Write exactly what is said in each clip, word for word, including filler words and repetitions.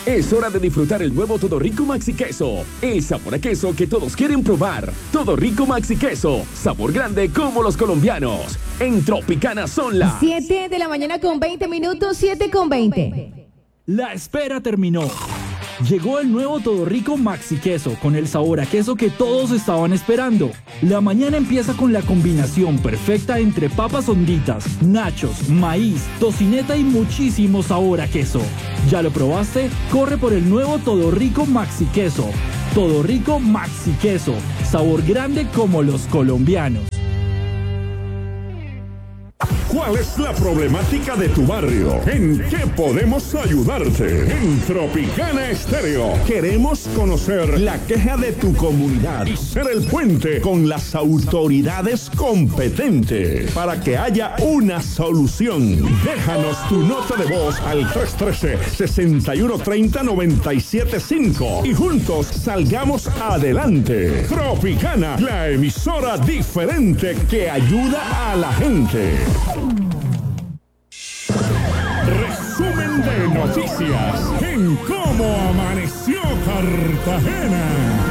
Es hora de disfrutar el nuevo Todo Rico Maxi Queso. El sabor a queso que todos quieren probar. Todo Rico Maxi Queso. Sabor grande como los colombianos. En Tropicana son las siete de la mañana con veinte minutos, siete con veinte. La espera terminó. Llegó el nuevo Todo Rico Maxi Queso con el sabor a queso que todos estaban esperando. La mañana empieza con la combinación perfecta entre papas honditas, nachos, maíz, tocineta y muchísimo sabor a queso. ¿Ya lo probaste? Corre por el nuevo Todo Rico Maxi Queso. Todo Rico Maxi Queso, sabor grande como los colombianos. ¿Cuál es la problemática de tu barrio? ¿En qué podemos ayudarte? En Tropicana Estéreo queremos conocer la queja de tu comunidad y ser el puente con las autoridades competentes para que haya una solución. Déjanos tu nota de voz al tres uno tres, seis uno tres cero, nueve siete cinco y juntos salgamos adelante. Tropicana, la emisora diferente que ayuda a la gente. Resumen de noticias en Cómo Amaneció Cartagena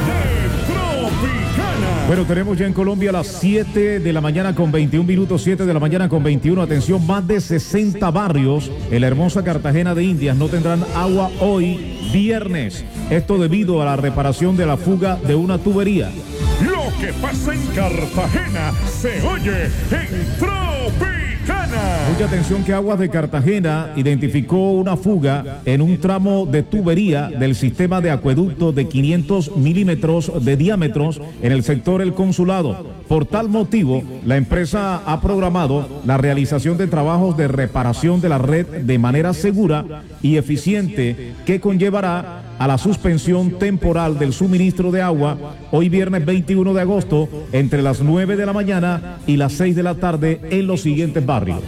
de Tropicana. Bueno, tenemos ya en Colombia las siete de la mañana con veintiún minutos, siete de la mañana con veintiuno. Atención, más de sesenta barrios en la hermosa Cartagena de Indias no tendrán agua hoy viernes. Esto debido a la reparación de la fuga de una tubería. Lo que pasa en Cartagena se oye en Tropicana. Mucha atención que Aguas de Cartagena identificó una fuga en un tramo de tubería del sistema de acueducto de quinientos milímetros de diámetros en el sector El Consulado. Por tal motivo, la empresa ha programado la realización de trabajos de reparación de la red de manera segura y eficiente que conllevará a la suspensión temporal del suministro de agua hoy viernes veintiuno de agosto entre las nueve de la mañana y las seis de la tarde en los siguientes barrios.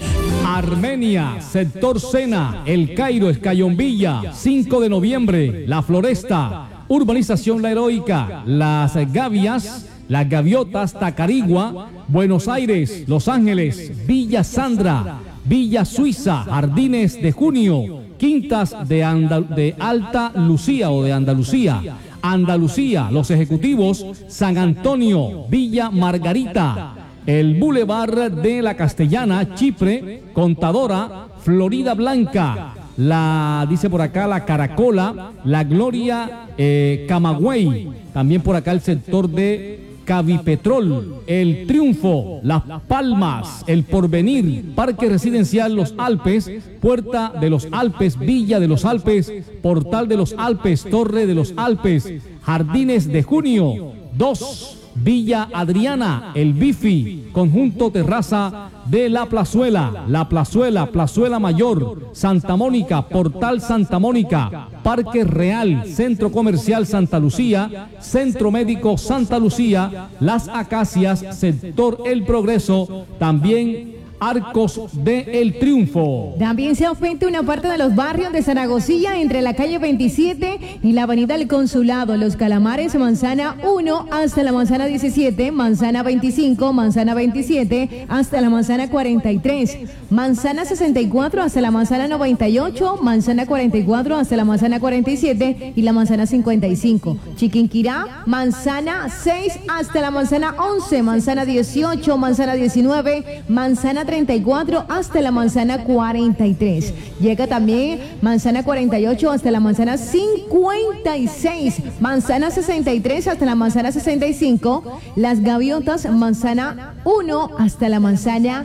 Armenia, sector Sena, El Cairo, Escayombilla, cinco de noviembre, La Floresta, urbanización La Heroica, Las Gavias, Las Gaviotas, Tacarigua, Buenos Aires, Los Ángeles, Villa Sandra, Villa Suiza, Jardines de Junio, Quintas de, Andal de Alta Lucía o de Andalucía, Andalucía, Los Ejecutivos, San Antonio, Villa Margarita, el Boulevard de la Castellana, Chipre, Contadora, Florida Blanca, la, dice por acá, la Caracola, la Gloria, eh, Camagüey, también por acá el sector de Cavipetrol, El Triunfo, Las Palmas, El Porvenir, Parque Residencial Los Alpes, Puerta de los Alpes, Villa de los Alpes, Portal de los Alpes, Torre de los Alpes, Jardines de Junio, dos, Villa Adriana, El Bifi, Conjunto Terraza de La Plazuela, La Plazuela, Plazuela Mayor, Santa Mónica, Portal Santa Mónica, Parque Real, Centro Comercial Santa Lucía, Centro Médico Santa Lucía, Las Acacias, Sector El Progreso, también Arcos de El Triunfo. También se afecta una parte de los barrios de Zaragozilla entre la calle veintisiete y la avenida El Consulado, Los Calamares, Manzana uno hasta la Manzana diecisiete, Manzana veinticinco, Manzana veintisiete hasta la Manzana cuarenta y tres, Manzana sesenta y cuatro hasta la Manzana noventa y ocho, Manzana cuarenta y cuatro hasta la Manzana cuarenta y siete y la Manzana cincuenta y cinco. Chiquinquirá, Manzana seis hasta la Manzana once, Manzana dieciocho, Manzana diecinueve, Manzana treinta y cuatro hasta la Manzana cuarenta y tres. Llega también Manzana cuarenta y ocho hasta la Manzana cincuenta y seis, Manzana sesenta y tres hasta la Manzana sesenta y cinco, Las Gaviotas, Manzana uno hasta la Manzana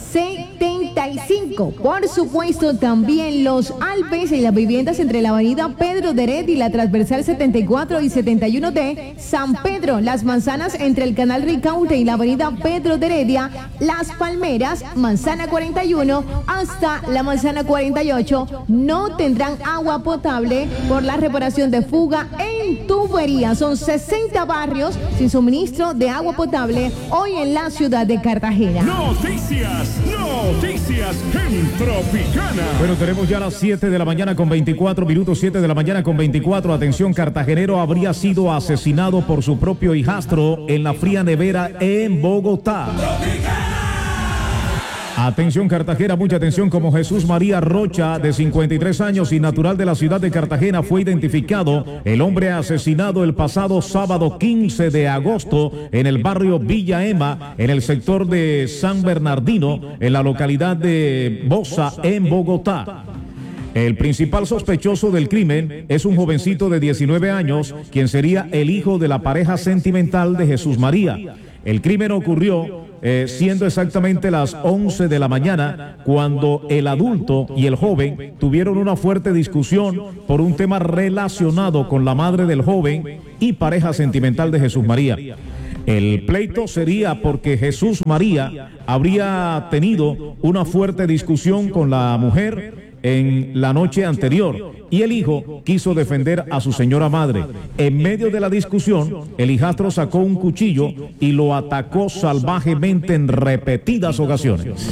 setenta y cinco. Por supuesto, también Los Alpes y las viviendas entre la avenida Pedro de Heredia y la transversal setenta y cuatro y setenta y uno de San Pedro, Las Manzanas entre el canal Ricaute y la avenida Pedro de Heredia, Las Palmeras, Manzana cuarenta y uno hasta la Manzana cuarenta y ocho, no tendrán agua potable por la reparación de fuga en tubería. Son sesenta barrios sin suministro de agua potable hoy en la ciudad de Cartagena. Noticias. Noticias en Tropicana. Bueno, tenemos ya las siete de la mañana con veinticuatro minutos, siete de la mañana con veinticuatro. Atención, cartagenero habría sido asesinado por su propio hijastro en la fría nevera en Bogotá. Atención Cartagena, mucha atención, como Jesús María Rocha, de cincuenta y tres años y natural de la ciudad de Cartagena, fue identificado el hombre asesinado el pasado sábado quince de agosto en el barrio Villa Ema, en el sector de San Bernardino, en la localidad de Bosa, en Bogotá. El principal sospechoso del crimen es un jovencito de diecinueve años, quien sería el hijo de la pareja sentimental de Jesús María. El crimen ocurrió eh, siendo exactamente las once de la mañana, cuando el adulto y el joven tuvieron una fuerte discusión por un tema relacionado con la madre del joven y pareja sentimental de Jesús María. El pleito sería porque Jesús María habría tenido una fuerte discusión con la mujer en la noche anterior y el hijo quiso defender a su señora madre. En medio de la discusión, el hijastro sacó un cuchillo y lo atacó salvajemente en repetidas ocasiones.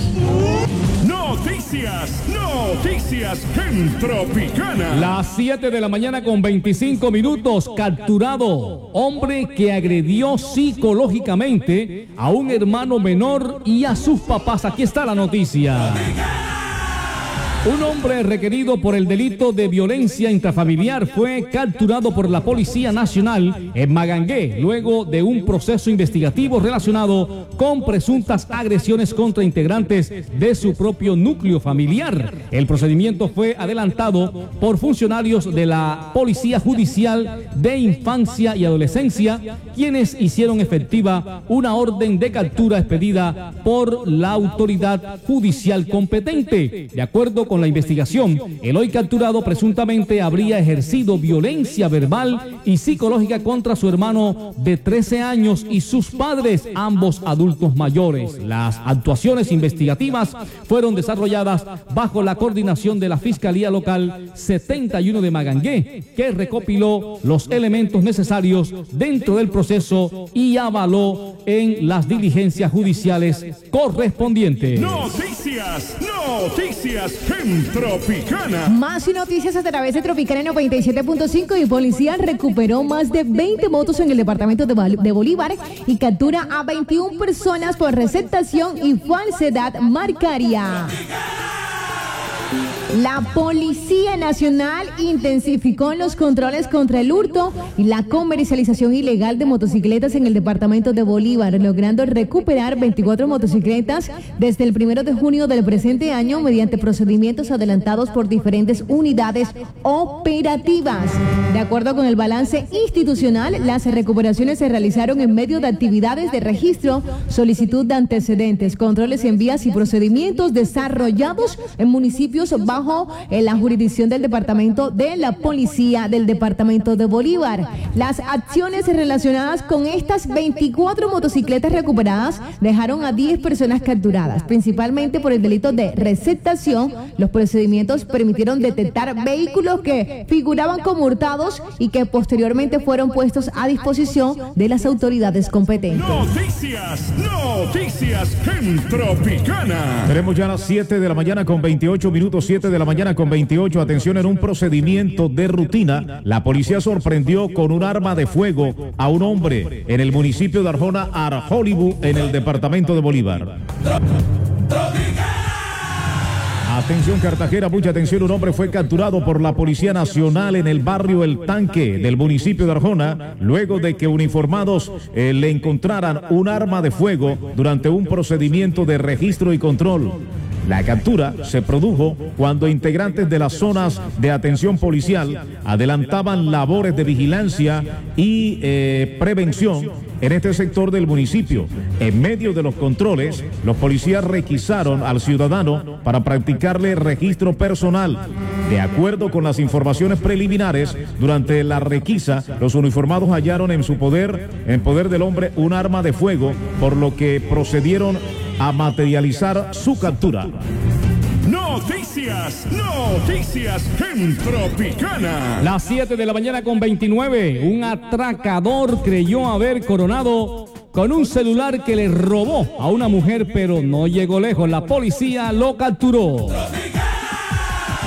Noticias, noticias en Tropicana. Las siete de la mañana con veinticinco minutos, capturado hombre que agredió psicológicamente a un hermano menor y a sus papás. Aquí está la noticia. Un hombre requerido por el delito de violencia intrafamiliar fue capturado por la Policía Nacional en Magangué, luego de un proceso investigativo relacionado con presuntas agresiones contra integrantes de su propio núcleo familiar. El procedimiento fue adelantado por funcionarios de la Policía Judicial de Infancia y Adolescencia, quienes hicieron efectiva una orden de captura expedida por la autoridad judicial competente. De acuerdo con la investigación, el hoy capturado presuntamente habría ejercido violencia verbal y psicológica contra su hermano de trece años y sus padres, ambos adultos mayores. Las actuaciones investigativas fueron desarrolladas bajo la coordinación de la Fiscalía Local setenta y uno de Magangué, que recopiló los elementos necesarios dentro del proceso y avaló en las diligencias judiciales correspondientes. Noticias, noticias en Tropicana. Más noticias a través de Tropicana noventa y siete punto cinco. Y policía recuperó más de veinte motos en el departamento de, Bol de Bolívar y captura a veintiuna personas por receptación y falsedad marcaria. La Policía Nacional intensificó los controles contra el hurto y la comercialización ilegal de motocicletas en el departamento de Bolívar, logrando recuperar veinticuatro motocicletas desde el primero de junio del presente año mediante procedimientos adelantados por diferentes unidades operativas. De acuerdo con el balance institucional, las recuperaciones se realizaron en medio de actividades de registro, solicitud de antecedentes, controles en vías y procedimientos desarrollados en municipios bajo en la jurisdicción del departamento de la Policía del departamento de Bolívar. Las acciones relacionadas con estas veinticuatro motocicletas recuperadas dejaron a diez personas capturadas, principalmente por el delito de receptación. Los procedimientos permitieron detectar vehículos que figuraban como hurtados y que posteriormente fueron puestos a disposición de las autoridades competentes. Noticias, noticias en Tropicana. Tenemos ya las siete de la mañana con veintiocho minutos, siete de la mañana con veintiocho. Atención, en un procedimiento de rutina, la policía sorprendió con un arma de fuego a un hombre en el municipio de Arjona, Arjolibú, en el departamento de Bolívar. Atención Cartagena, mucha atención, un hombre fue capturado por la Policía Nacional en el barrio El Tanque del municipio de Arjona, luego de que uniformados eh, le encontraran un arma de fuego durante un procedimiento de registro y control. La captura se produjo cuando integrantes de las zonas de atención policial adelantaban labores de vigilancia y eh, prevención en este sector del municipio. En medio de los controles, los policías requisaron al ciudadano para practicarle registro personal. De acuerdo con las informaciones preliminares, durante la requisa, los uniformados hallaron en su poder, en poder del hombre, un arma de fuego, por lo que procedieron a materializar su captura. Noticias, noticias en Tropicana. Las siete de la mañana con veintinueve. Un atracador creyó haber coronado con un celular que le robó a una mujer, pero no llegó lejos. La policía lo capturó.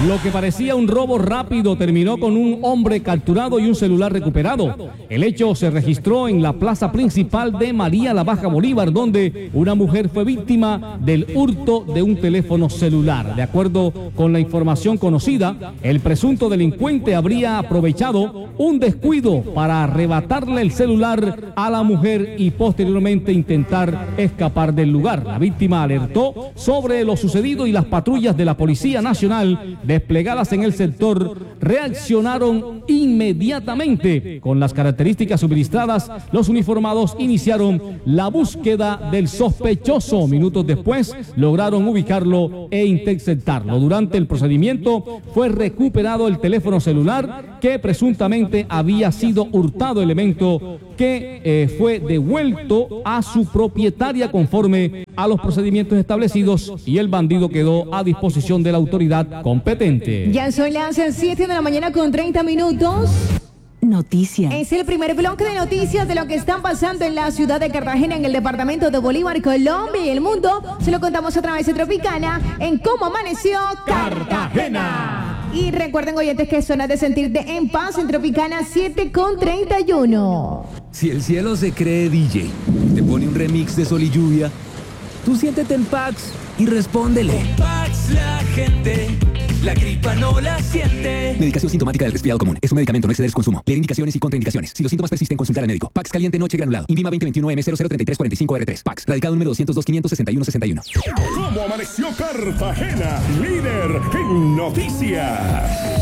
Lo que parecía un robo rápido terminó con un hombre capturado y un celular recuperado. El hecho se registró en la plaza principal de María la Baja Bolívar, donde una mujer fue víctima del hurto de un teléfono celular. De acuerdo con la información conocida, el presunto delincuente habría aprovechado un descuido para arrebatarle el celular a la mujer y posteriormente intentar escapar del lugar. La víctima alertó sobre lo sucedido y las patrullas de la Policía Nacional desplegadas en el sector reaccionaron inmediatamente. Con las características suministradas, los uniformados iniciaron la búsqueda del sospechoso. Minutos después lograron ubicarlo e interceptarlo. Durante el procedimiento fue recuperado el teléfono celular que presuntamente había sido hurtado, elemento que eh, fue devuelto a su propietaria conforme a los procedimientos establecidos y el bandido quedó a disposición de la autoridad competente. Ya son las siete de la mañana con treinta minutos. Noticias. Es el primer bloque de noticias de lo que están pasando en la ciudad de Cartagena, en el departamento de Bolívar, Colombia y el mundo. Se lo contamos a través de Tropicana en Cómo Amaneció Cartagena. Y recuerden, oyentes, que es zona de sentirte en paz en Tropicana siete con treinta y uno. Si el cielo se cree D J, te pone un remix de Sol y Lluvia, tú siéntete en Pax y respóndele. Con Pax la gente, la gripa no la siente. Medicación sintomática del resfriado común. Es un medicamento, no exceder su consumo. Leer indicaciones y contraindicaciones. Si los síntomas persisten, consultar al médico. Pax caliente noche granulado. Invima veinte veintiuno M cero cero treinta y tres cuarenta y cinco R tres. Pax. Radicado número doscientos dos, quinientos sesenta y uno sesenta y uno. ¿Cómo amaneció Cartagena? Líder en noticias.